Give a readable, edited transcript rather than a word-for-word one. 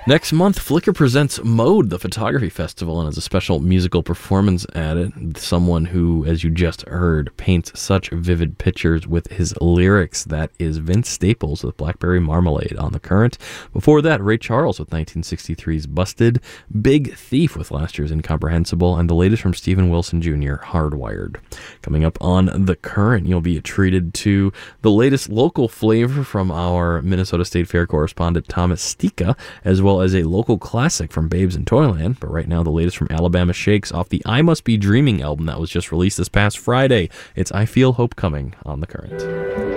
Next month, Flickr presents Mode, the photography festival, and has a special musical performance at it. Someone who, as you just heard, paints such vivid pictures with his lyrics. That is Vince Staples with Blackberry Marmalade on The Current. Before that, Ray Charles with 1963's Busted, Big Thief with last year's Incomprehensible, and the latest from Steven Wilson Jr., Hardwired. Coming up on The Current, you'll be treated to the latest local flavor from our Minnesota State Fair correspondent Thomas Stika, as well as a local classic from Babes in Toyland. But right now, the latest from Alabama Shakes off the I Must Be Dreaming album that was just released this past Friday. It's I Feel Hope Coming on The Current.